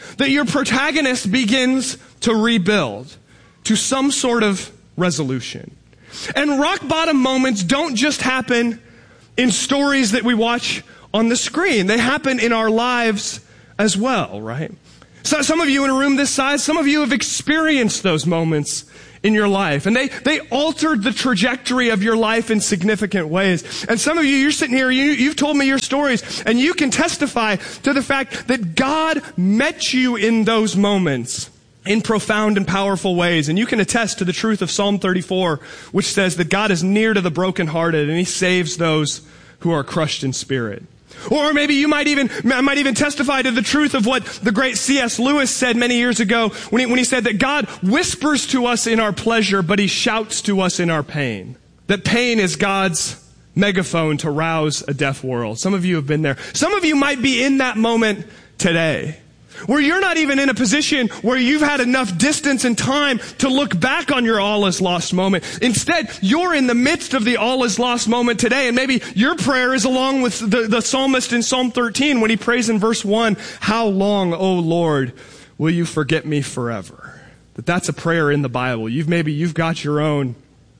that your protagonist begins to rebuild to some sort of resolution. And rock bottom moments don't just happen in stories that we watch on the screen. They happen in our lives as well, right? So some of you in a room this size, some of you have experienced those moments in your life. And they, they altered the trajectory of your life in significant ways. And some of you, you're sitting here, you, you've told me your stories, and you can testify to the fact that God met you in those moments in profound and powerful ways. And you can attest to the truth of Psalm thirty-four, which says that God is near to the brokenhearted and he saves those who are crushed in spirit. Or maybe you might even might even testify to the truth of what the great C S Lewis said many years ago when he, when he said that God whispers to us in our pleasure, but he shouts to us in our pain. That pain is God's megaphone to rouse a deaf world. Some of you have been there. Some of you might be in that moment today, where you're not even in a position where you've had enough distance and time to look back on your all is lost moment. Instead, you're in the midst of the all is lost moment today, and maybe your prayer is along with the, the psalmist in Psalm thirteen when he prays in verse one, "How long, O Lord, will you forget me forever?" That that's a prayer in the Bible. You've maybe you've got your own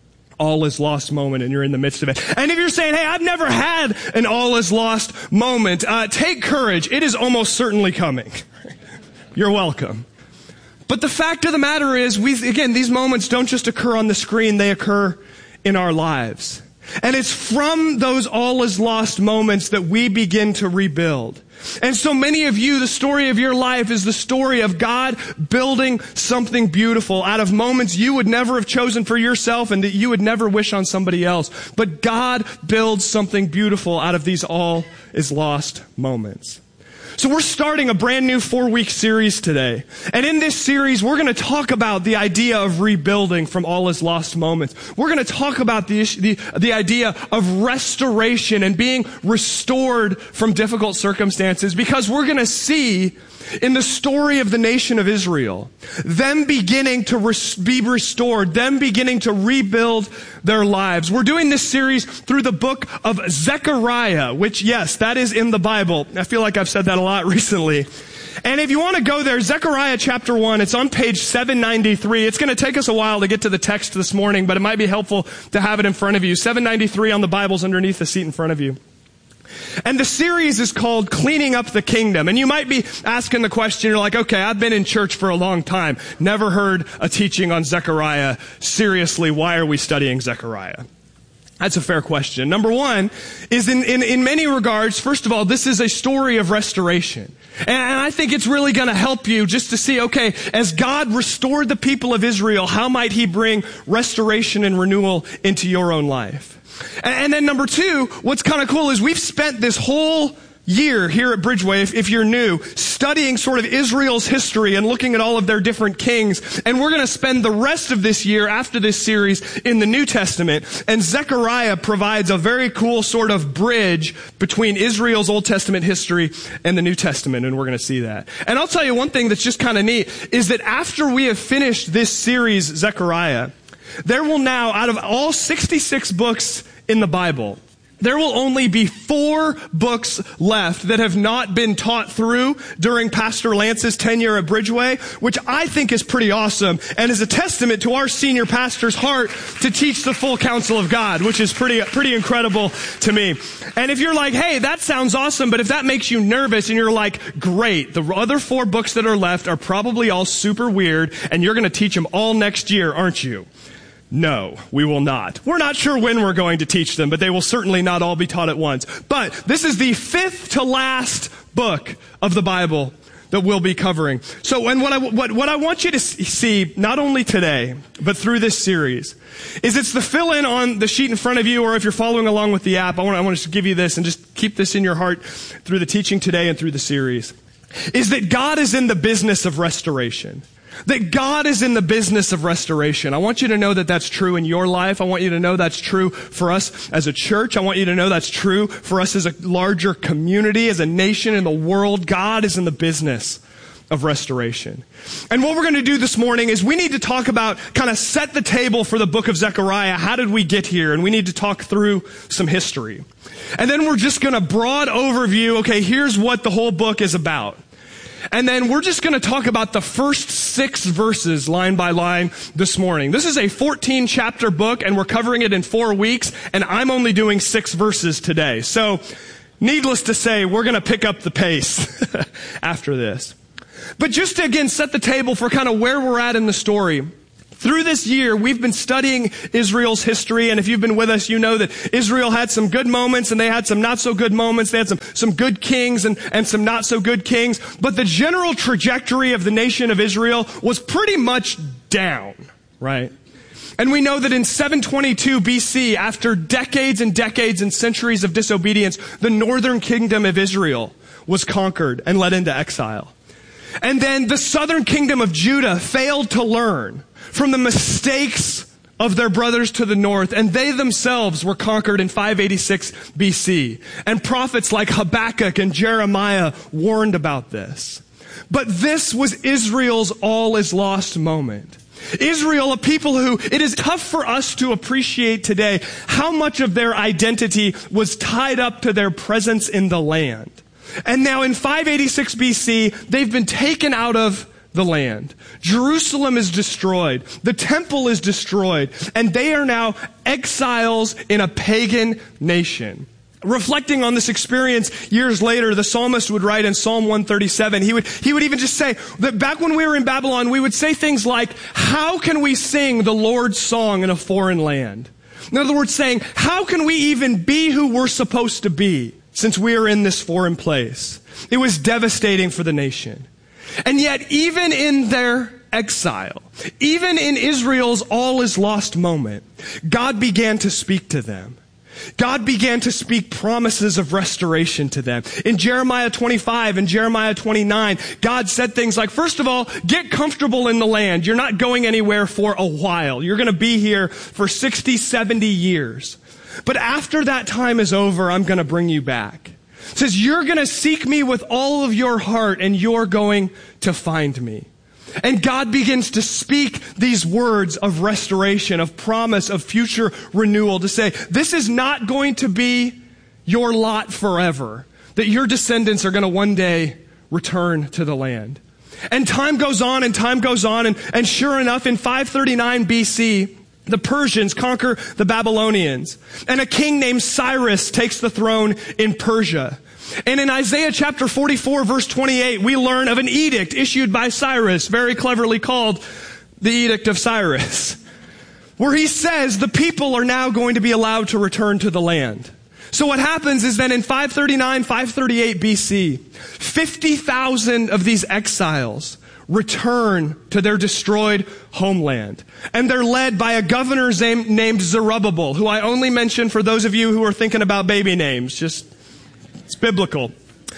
all is lost moment and you're in the midst of it. And if you're saying, hey, I've never had an all is lost moment, uh, take courage. It is almost certainly coming. You're welcome. But the fact of the matter is, we again, these moments don't just occur on the screen, they occur in our lives. And it's from those all is lost moments that we begin to rebuild. And so many of you, the story of your life is the story of God building something beautiful out of moments you would never have chosen for yourself and that you would never wish on somebody else. But God builds something beautiful out of these all is lost moments. So we're starting a brand new four-week series today. And in this series, we're going to talk about the idea of rebuilding from all is lost moments. We're going to talk about the, the, the idea of restoration and being restored from difficult circumstances, because we're going to see in the story of the nation of Israel, them beginning to res- be restored, them beginning to rebuild their lives. We're doing this series through the book of Zechariah, which, yes, that is in the Bible. I feel like I've said that a lot recently. And if you want to go there, Zechariah chapter one, it's on page seven ninety-three. It's going to take us a while to get to the text this morning, but it might be helpful to have it in front of you. seven ninety-three on the Bibles underneath the seat in front of you. And the series is called Cleaning Up the Kingdom. And you might be asking the question, you're like, okay, I've been in church for a long time. Never heard a teaching on Zechariah. Seriously, why are we studying Zechariah? That's a fair question. Number one is in, in, in many regards, first of all, this is a story of restoration. And I think it's really going to help you just to see, okay, as God restored the people of Israel, how might he bring restoration and renewal into your own life? And then number two, what's kind of cool is we've spent this whole year here at Bridgeway, if, if you're new, studying sort of Israel's history and looking at all of their different kings. And we're going to spend the rest of this year after this series in the New Testament. And Zechariah provides a very cool sort of bridge between Israel's Old Testament history and the New Testament. And we're going to see that. And I'll tell you one thing that's just kind of neat is that after we have finished this series, Zechariah, there will now, out of all sixty-six books in the Bible, there will only be four books left that have not been taught through during Pastor Lance's tenure at Bridgeway, which I think is pretty awesome and is a testament to our senior pastor's heart to teach the full counsel of God, which is pretty, pretty incredible to me. And if you're like, hey, that sounds awesome, but if that makes you nervous and you're like, great, the other four books that are left are probably all super weird and you're going to teach them all next year, aren't you? No, we will not. We're not sure when we're going to teach them, but they will certainly not all be taught at once. But this is the fifth to last book of the Bible that we'll be covering. So, and what I, what, what I want you to see, not only today, but through this series, is it's the fill in on the sheet in front of you, or if you're following along with the app, I want, I want to give you this and just keep this in your heart through the teaching today and through the series, is that God is in the business of restoration. That God is in the business of restoration. I want you to know that that's true in your life. I want you to know that's true for us as a church. I want you to know that's true for us as a larger community, as a nation in the world. God is in the business of restoration. And what we're going to do this morning is we need to talk about, kind of set the table for the book of Zechariah. How did we get here? And we need to talk through some history. And then we're just going to broad overview, okay, here's what the whole book is about. And then we're just going to talk about the first six verses line by line this morning. This is a fourteen chapter book, and we're covering it in four weeks, and I'm only doing six verses today. So, needless to say, we're going to pick up the pace after this. But just to, again, set the table for kind of where we're at in the story. Through this year, we've been studying Israel's history, and if you've been with us, you know that Israel had some good moments, and they had some not so good moments. They had some, some good kings and, and some not so good kings. But the general trajectory of the nation of Israel was pretty much down, right? And we know that in seven twenty-two B C, after decades and decades and centuries of disobedience, the northern kingdom of Israel was conquered and led into exile. And then the southern kingdom of Judah failed to learn from the mistakes of their brothers to the north, and they themselves were conquered in five eighty-six B C. And prophets like Habakkuk and Jeremiah warned about this. But this was Israel's all is lost moment. Israel, a people who it is tough for us to appreciate today how much of their identity was tied up to their presence in the land. And now in five eighty-six B C, they've been taken out of the land. Jerusalem is destroyed. The temple is destroyed. And they are now exiles in a pagan nation. Reflecting on this experience years later, the psalmist would write in Psalm one thirty-seven, he would, he would even just say that back when we were in Babylon, we would say things like, how can we sing the Lord's song in a foreign land? In other words, saying, how can we even be who we're supposed to be since we are in this foreign place? It was devastating for the nation. And yet, even in their exile, even in Israel's all is lost moment, God began to speak to them. God began to speak promises of restoration to them. In Jeremiah twenty-five and Jeremiah twenty-nine, God said things like, first of all, get comfortable in the land. You're not going anywhere for a while. You're going to be here for sixty, seventy years. But after that time is over, I'm going to bring you back. It says, you're going to seek me with all of your heart, and you're going to find me. And God begins to speak these words of restoration, of promise, of future renewal, to say, this is not going to be your lot forever, that your descendants are going to one day return to the land. And time goes on and time goes on, and, and sure enough, in five thirty-nine B C, the Persians conquer the Babylonians, and a king named Cyrus takes the throne in Persia. And in Isaiah chapter forty-four, verse twenty-eight, we learn of an edict issued by Cyrus, very cleverly called the Edict of Cyrus, where he says the people are now going to be allowed to return to the land. So what happens is that in five thirty-nine, five thirty-eight B C, fifty thousand of these exiles return to their destroyed homeland. And they're led by a governor named Zerubbabel, who I only mention for those of you who are thinking about baby names. Just, it's biblical.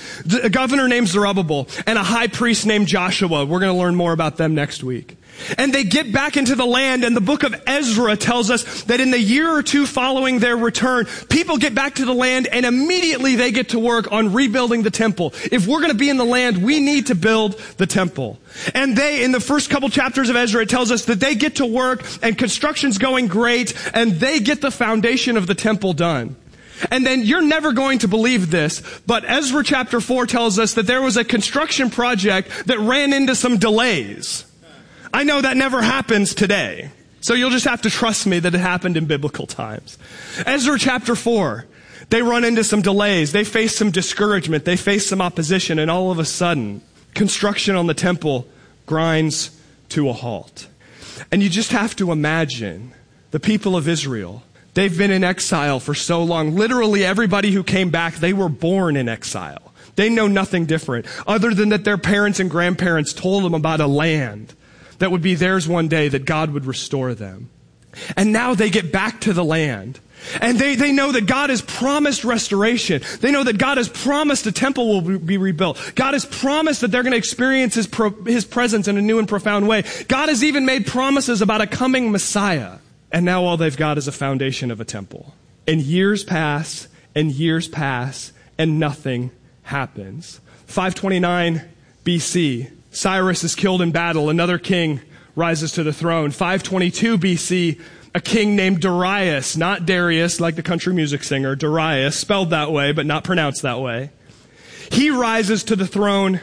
A governor named Zerubbabel and a high priest named Joshua. We're going to learn more about them next week. And they get back into the land, and the book of Ezra tells us that in the year or two following their return, people get back to the land, and immediately they get to work on rebuilding the temple. If we're going to be in the land, we need to build the temple. And they, in the first couple chapters of Ezra, it tells us that they get to work, and construction's going great, and they get the foundation of the temple done. And then you're never going to believe this, but Ezra chapter four tells us that there was a construction project that ran into some delays. I know that never happens today, so you'll just have to trust me that it happened in biblical times. Ezra chapter four, they run into some delays, they face some discouragement, they face some opposition, and all of a sudden, construction on the temple grinds to a halt. And you just have to imagine the people of Israel. They've been in exile for so long. Literally everybody who came back, they were born in exile. They know nothing different, other than that their parents and grandparents told them about a land that would be theirs one day, that God would restore them. And now they get back to the land. And they, they know that God has promised restoration. They know that God has promised a temple will be rebuilt. God has promised that they're going to experience His, pro, His presence in a new and profound way. God has even made promises about a coming Messiah. And now all they've got is a foundation of a temple. And years pass, and years pass, and nothing happens. five twenty-nine B C, Cyrus is killed in battle. Another king rises to the throne. five twenty-two B C, a king named Darius, not Darius like the country music singer, Darius, spelled that way but not pronounced that way. He rises to the throne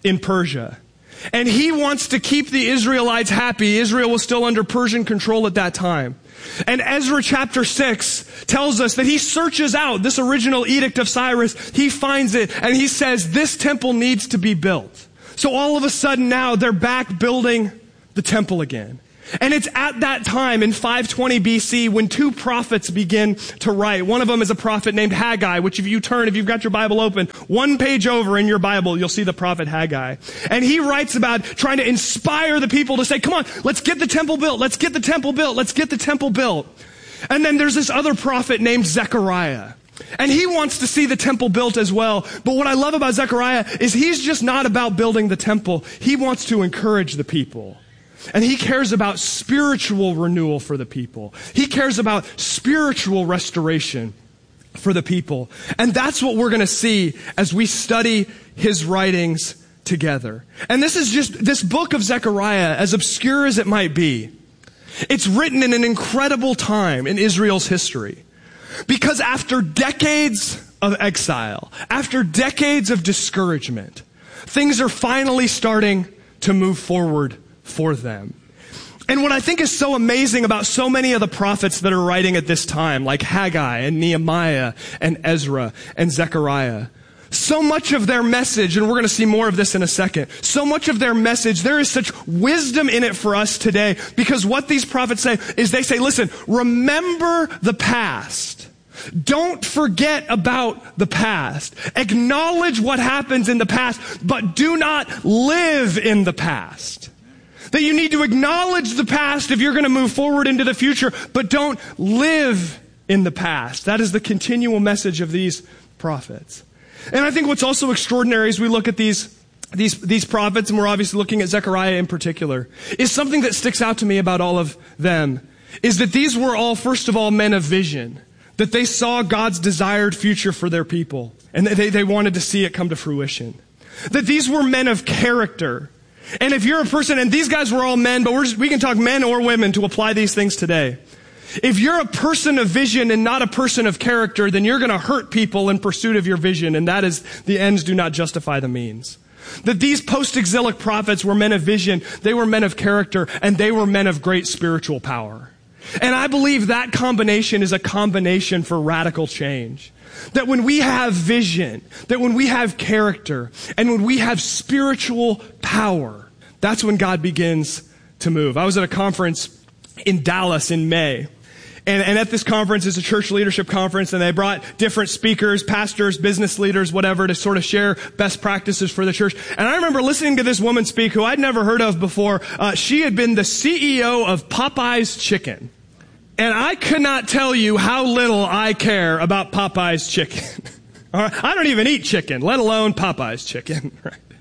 in Persia. And he wants to keep the Israelites happy. Israel was still under Persian control at that time. And Ezra chapter six tells us that he searches out this original edict of Cyrus. He finds it and he says, this temple needs to be built. So all of a sudden now they're back building the temple again. And it's at that time in five twenty B C when two prophets begin to write. One of them is a prophet named Haggai, which if you turn, if you've got your Bible open, one page over in your Bible, you'll see the prophet Haggai. And he writes about trying to inspire the people to say, come on, let's get the temple built. Let's get the temple built. Let's get the temple built. And then there's this other prophet named Zechariah. And he wants to see the temple built as well. But what I love about Zechariah is he's just not about building the temple. He wants to encourage the people. And he cares about spiritual renewal for the people. He cares about spiritual restoration for the people. And that's what we're going to see as we study his writings together. And this is just, this book of Zechariah, as obscure as it might be, it's written in an incredible time in Israel's history. Because after decades of exile, after decades of discouragement, things are finally starting to move forward for them. And what I think is so amazing about so many of the prophets that are writing at this time, like Haggai and Nehemiah and Ezra and Zechariah, so much of their message, and we're going to see more of this in a second, so much of their message, there is such wisdom in it for us today, because what these prophets say is they say, listen, remember the past. Don't forget about the past. Acknowledge what happens in the past, but do not live in the past. That you need to acknowledge the past if you're going to move forward into the future, but don't live in the past. That is the continual message of these prophets. And I think what's also extraordinary as we look at these, these, these prophets, and we're obviously looking at Zechariah in particular, is something that sticks out to me about all of them, is that these were all, first of all, men of vision. That they saw God's desired future for their people, and they, they wanted to see it come to fruition. That these were men of character. And if you're a person, and these guys were all men, but we're just, we can talk men or women to apply these things today. If you're a person of vision and not a person of character, then you're going to hurt people in pursuit of your vision, and that is the ends do not justify the means. That these post-exilic prophets were men of vision, they were men of character, and they were men of great spiritual power. And I believe that combination is a combination for radical change. That when we have vision, that when we have character, and when we have spiritual power, that's when God begins to move. I was at a conference in Dallas in May. And, and at this conference is a church leadership conference, and they brought different speakers, pastors, business leaders, whatever, to sort of share best practices for the church. And I remember listening to this woman speak who I'd never heard of before. Uh, she had been the C E O of Popeye's Chicken. And I could not tell you how little I care about Popeye's Chicken. I don't even eat chicken, let alone Popeye's Chicken.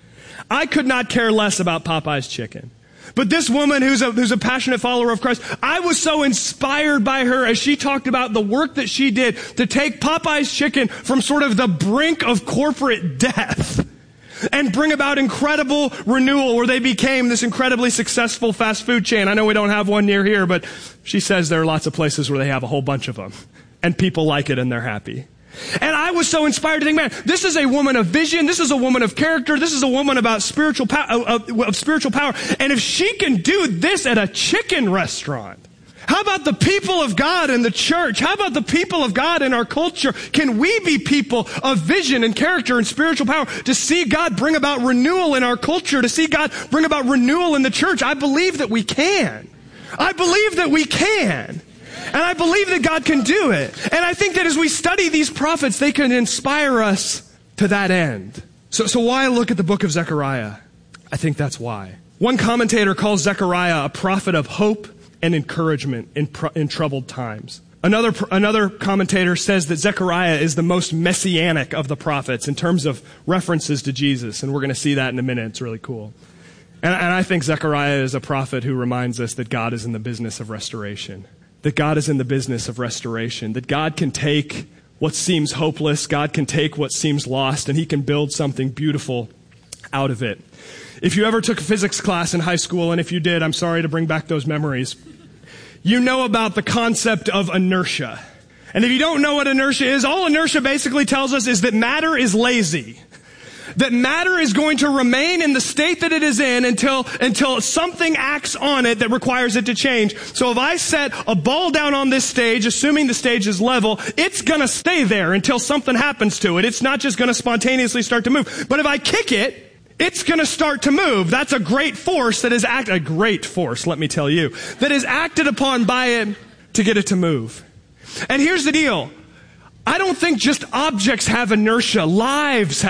I could not care less about Popeye's Chicken. But this woman who's a, who's a passionate follower of Christ, I was so inspired by her as she talked about the work that she did to take Popeye's Chicken from sort of the brink of corporate death and bring about incredible renewal where they became this incredibly successful fast food chain. I know we don't have one near here, but she says there are lots of places where they have a whole bunch of them and people like it and they're happy. And I was so inspired to think, man, this is a woman of vision. This is a woman of character. This is a woman about spiritual power, of, of spiritual power. And if she can do this at a chicken restaurant, how about the people of God in the church? How about the people of God in our culture? Can we be people of vision and character and spiritual power to see God bring about renewal in our culture, to see God bring about renewal in the church? I believe that we can. I believe that we can. And I believe that God can do it. And I think that as we study these prophets, they can inspire us to that end. So, so why look at the book of Zechariah? I think that's why. One commentator calls Zechariah a prophet of hope and encouragement in, in troubled times. Another, another commentator says that Zechariah is the most messianic of the prophets in terms of references to Jesus. And we're going to see that in a minute. It's really cool. And, and I think Zechariah is a prophet who reminds us that God is in the business of restoration. That God is in the business of restoration. That God can take what seems hopeless, God can take what seems lost, and he can build something beautiful out of it. If you ever took a physics class in high school, and if you did, I'm sorry to bring back those memories, you know about the concept of inertia. And if you don't know what inertia is, all inertia basically tells us is that matter is lazy. that matter is going to remain in the state that it is in until, until something acts on it that requires it to change. So if I set a ball down on this stage, assuming the stage is level, it's gonna stay there until something happens to it. It's not just gonna spontaneously start to move. But if I kick it, it's gonna start to move. That's a great force that is act, a great force, let me tell you, that is acted upon by it to get it to move. And here's the deal. I don't think just objects have inertia. Lives have